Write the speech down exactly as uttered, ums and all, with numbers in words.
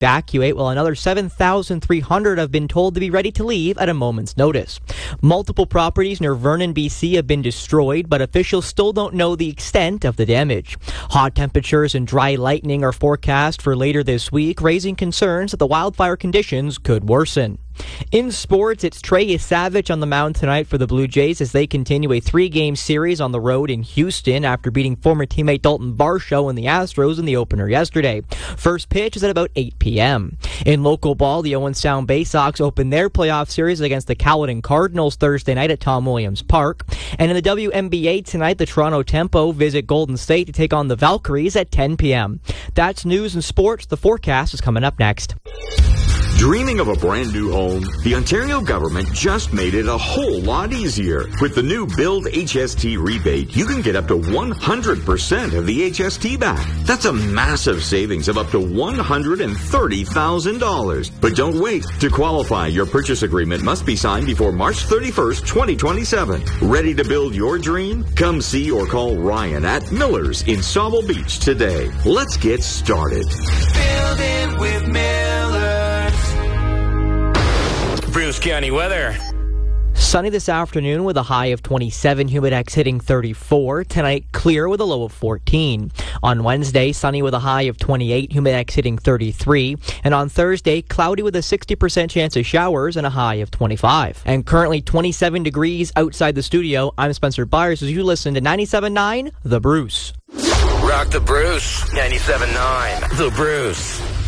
evacuate, while another seven thousand three hundred have been told to be ready to leave at a moment's notice. Multiple properties near Vernon, B C have been destroyed, but officials still don't know the extent of the damage. Hot temperatures and dry lightning are forecast for later this week, raising concerns that the wildfire conditions could worsen. In sports, it's Trey Savage on the mound tonight for the Blue Jays as they continue a three-game series on the road in Houston after beating former teammate Dalton Varsho and the Astros in the opener yesterday. First pitch is at about eight p.m. In local ball, the Owen Sound Bay Sox open their playoff series against the Caledon Cardinals Thursday night at Tom Williams Park. And in the W N B A tonight, the Toronto Tempo visit Golden State to take on the Valkyries at ten p.m. That's news and sports. The forecast is coming up next. Dreaming of a brand new home? The Ontario government just made it a whole lot easier. With the new Build H S T rebate, you can get up to one hundred percent of the H S T back. That's a massive savings of up to one hundred thirty thousand dollars. But don't wait. To qualify, your purchase agreement must be signed before March thirty-first, twenty twenty-seven. Ready to build your dream? Come see or call Ryan at Miller's in Sauble Beach today. Let's get started. Build it with Miller's. Bruce County weather. Sunny this afternoon with a high of twenty-seven, Humidex hitting thirty-four. Tonight, clear with a low of fourteen. On Wednesday, sunny with a high of twenty-eight, Humidex hitting thirty-three. And on Thursday, cloudy with a sixty percent chance of showers and a high of twenty-five. And currently twenty-seven degrees outside the studio. I'm Spencer Byers as you listen to ninety-seven point nine The Bruce. Rock the Bruce. ninety-seven point nine The Bruce.